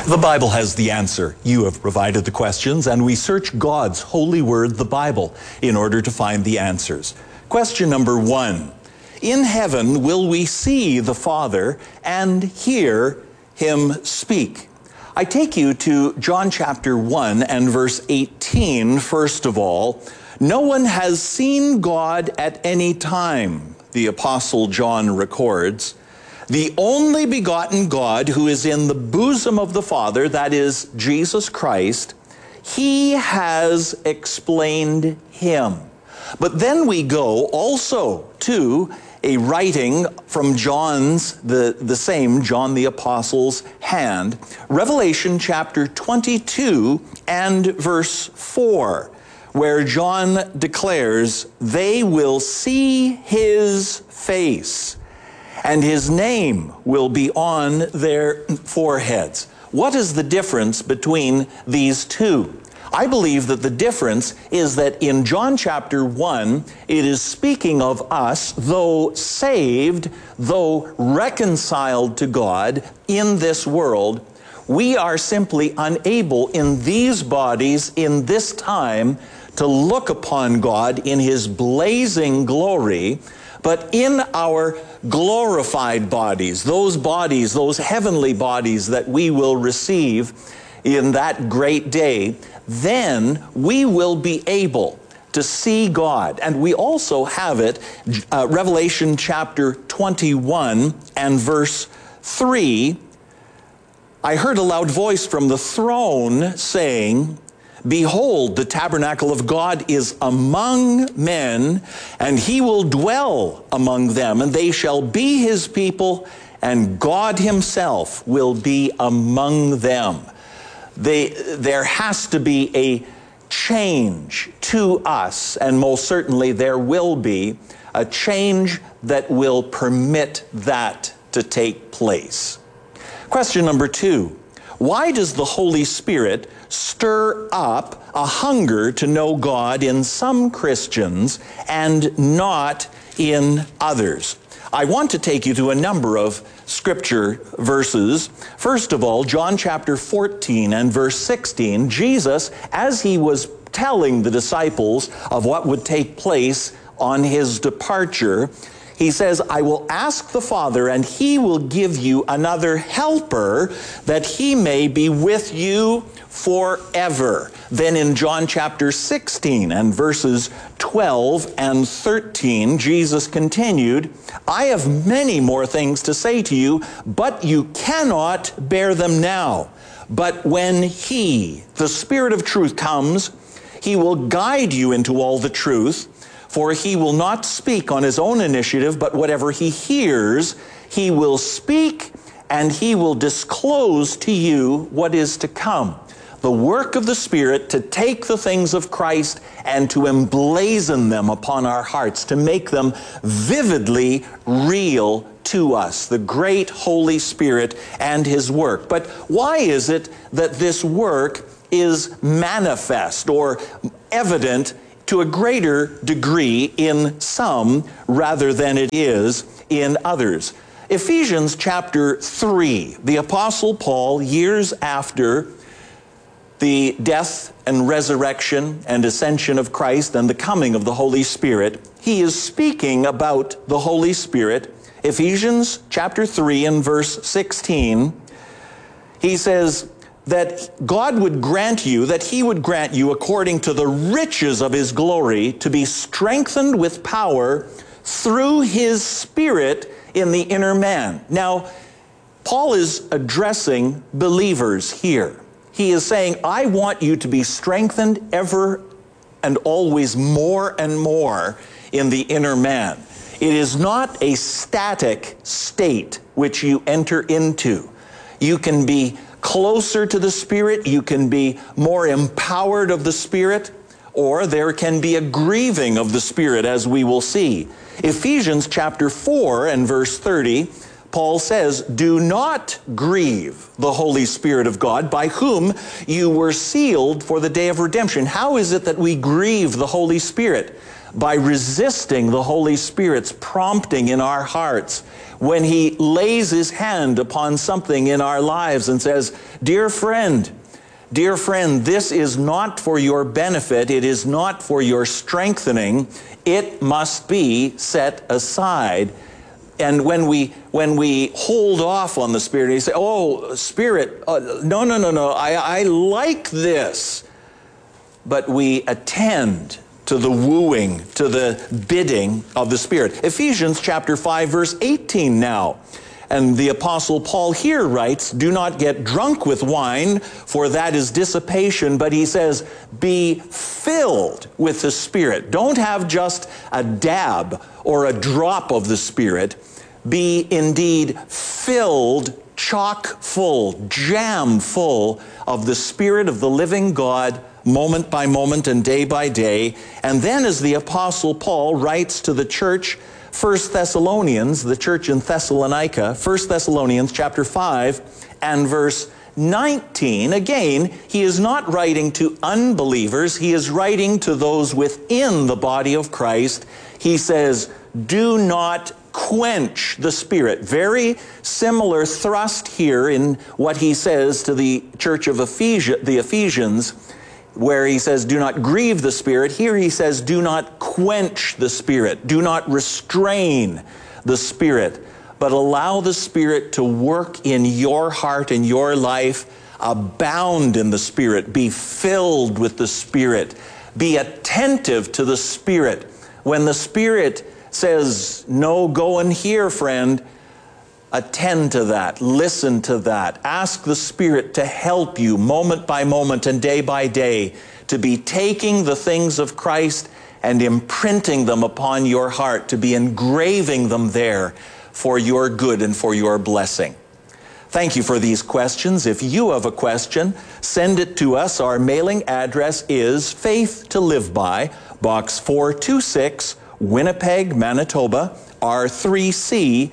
The Bible has the answer. You have provided the questions, and we search God's holy word, the Bible, in order to find the answers. Question number 1. In heaven will we see the Father and hear him speak? I take you to John chapter 1 and verse 18, first of all. No one has seen God at any time, the Apostle John records. The only begotten God who is in the bosom of the Father, that is Jesus Christ, he has explained him. But then we go also to a writing from John's, the same John the Apostle's hand, Revelation chapter 22 and verse 4, where John declares, they will see his face, and his name will be on their foreheads. What is the difference between these two? I believe that the difference is that in John chapter 1, it is speaking of us, though saved, though reconciled to God in this world, we are simply unable in these bodies, in this time, to look upon God in his blazing glory. But in our glorified bodies, those heavenly bodies that we will receive in that great day, then we will be able to see God. And we also have it, Revelation chapter 21 and verse 3. I heard a loud voice from the throne saying, behold, the tabernacle of God is among men, and he will dwell among them, and they shall be his people, and God himself will be among them. There has to be a change to us, and most certainly there will be a change that will permit that to take place. Question number 2. Why does the Holy Spirit stir up a hunger to know God in some Christians and not in others? I want to take you to a number of scripture verses. First of all, John chapter 14 and verse 16, Jesus, as he was telling the disciples of what would take place on his departure, he says, I will ask the Father, and he will give you another helper, that he may be with you forever. Then in John chapter 16 and verses 12 and 13, Jesus continued, I have many more things to say to you, but you cannot bear them now. But when he, the Spirit of truth, comes, he will guide you into all the truth. For he will not speak on his own initiative, but whatever he hears, he will speak, and he will disclose to you what is to come. The work of the Spirit to take the things of Christ and to emblazon them upon our hearts, to make them vividly real to us, the great Holy Spirit and his work. But why is it that this work is manifest or evident to a greater degree in some rather than it is in others? Ephesians chapter 3, the Apostle Paul, years after the death and resurrection and ascension of Christ and the coming of the Holy Spirit, he is speaking about the Holy Spirit. Ephesians chapter 3 and verse 16, he says, that God would grant you, that he would grant you according to the riches of his glory to be strengthened with power through his Spirit in the inner man. Now, Paul is addressing believers here. He is saying, I want you to be strengthened ever and always more and more in the inner man. It is not a static state which you enter into. You can be closer to the Spirit, you can be more empowered of the Spirit, or there can be a grieving of the Spirit, as we will see. Ephesians chapter 4 and verse 30, Paul says, do not grieve the Holy Spirit of God, by whom you were sealed for the day of redemption. How is it that we grieve the Holy Spirit? by resisting the Holy Spirit's prompting in our hearts when He lays His hand upon something in our lives and says, dear friend, this is not for your benefit. It is not for your strengthening. It must be set aside. And when we hold off on the Spirit, you say, oh, Spirit, no, I like this. But we attend to the wooing, to the bidding of the Spirit. Ephesians chapter 5, verse 18 now. And the Apostle Paul here writes, do not get drunk with wine, for that is dissipation. But he says, be filled with the Spirit. Don't have just a dab or a drop of the Spirit. Be indeed filled, chock full, jam full of the Spirit of the living God, moment by moment and day by day. And then as the Apostle Paul writes to the church, 1 Thessalonians, the church in Thessalonica, 1 Thessalonians chapter 5 and verse 19, again, he is not writing to unbelievers, he is writing to those within the body of Christ. He says, do not quench the Spirit. Very similar thrust here in what he says to the church of the Ephesians, where he says, do not grieve the Spirit. Here he says, do not quench the Spirit. Do not restrain the Spirit, but allow the Spirit to work in your heart and your life. Abound in the Spirit. Be filled with the Spirit. Be attentive to the Spirit. When the Spirit says, no, go in here, friend, attend to that, listen to that. Ask the Spirit to help you moment by moment and day by day to be taking the things of Christ and imprinting them upon your heart, to be engraving them there for your good and for your blessing. Thank you for these questions. If you have a question, send it to us. Our mailing address is Faith to Live By, Box 426, Winnipeg, Manitoba, R3C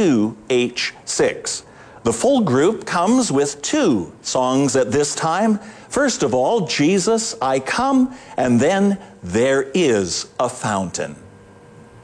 2H6. The full group comes with 2 songs at this time. First of all, Jesus, I Come, and then There Is a Fountain.